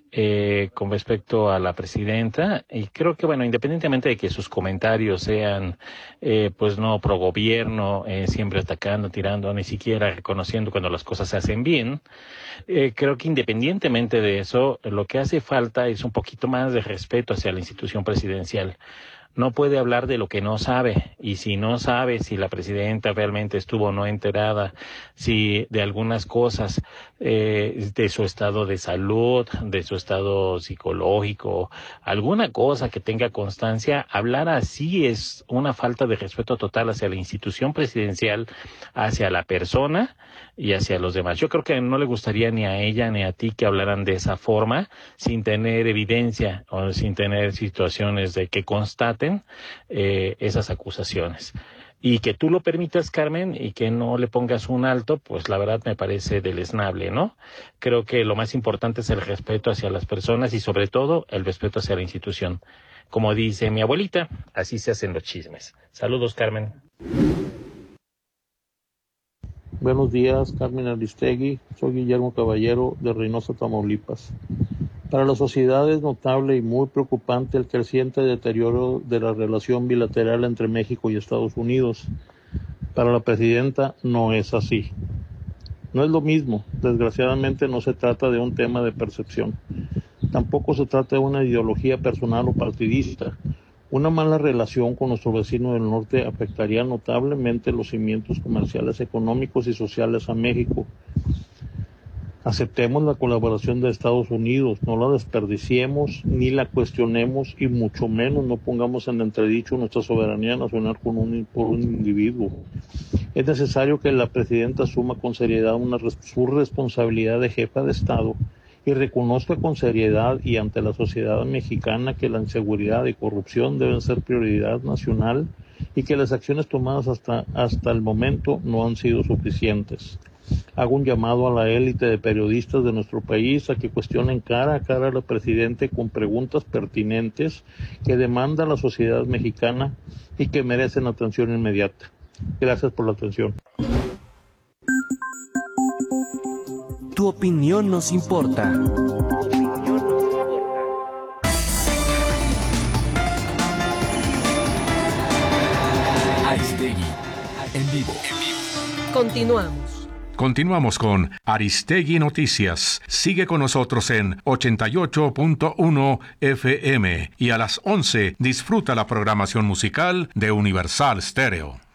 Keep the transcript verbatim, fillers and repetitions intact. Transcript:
eh, con respecto a la presidenta, y creo que, bueno, independientemente de que sus comentarios sean, eh, pues no pro gobierno, eh, siempre atacando, tirando, ni siquiera reconociendo cuando las cosas se hacen bien, eh, creo que independientemente de eso, lo que hace falta es un poquito más de respeto hacia la institución presidencial. No puede hablar de lo que no sabe, y si no sabe si la presidenta realmente estuvo o no enterada, si de algunas cosas, eh, de su estado de salud, de su estado psicológico, alguna cosa que tenga constancia, hablar así es una falta de respeto total hacia la institución presidencial, hacia la persona y hacia los demás. Yo creo que no le gustaría ni a ella ni a ti que hablaran de esa forma, sin tener evidencia o sin tener situaciones de que constaten eh, esas acusaciones. Y que tú lo permitas, Carmen, y que no le pongas un alto, pues la verdad me parece deleznable, ¿no? Creo que lo más importante es el respeto hacia las personas y sobre todo el respeto hacia la institución. Como dice mi abuelita, así se hacen los chismes. Saludos, Carmen. Buenos días, Carmen Aristegui. Soy Guillermo Caballero de Reynosa, Tamaulipas. Para la sociedad es notable y muy preocupante el creciente deterioro de la relación bilateral entre México y Estados Unidos. Para la presidenta no es así. No es lo mismo. Desgraciadamente no se trata de un tema de percepción. Tampoco se trata de una ideología personal o partidista. Una mala relación con nuestro vecino del norte afectaría notablemente los cimientos comerciales, económicos y sociales a México. Aceptemos la colaboración de Estados Unidos, no la desperdiciemos ni la cuestionemos y mucho menos no pongamos en entredicho nuestra soberanía nacional con un, por un individuo. Es necesario que la presidenta asuma con seriedad una, su responsabilidad de jefa de Estado y reconozca con seriedad y ante la sociedad mexicana que la inseguridad y corrupción deben ser prioridad nacional y que las acciones tomadas hasta, hasta el momento no han sido suficientes. Hago un llamado a la élite de periodistas de nuestro país a que cuestionen cara a cara al presidente con preguntas pertinentes que demanda la sociedad mexicana y que merecen atención inmediata. Gracias por la atención. Tu opinión nos importa. Aristegui, en vivo. Continuamos. Continuamos con Aristegui Noticias. Sigue con nosotros en ochenta y ocho punto uno F M y a las once disfruta la programación musical de Universal Stereo.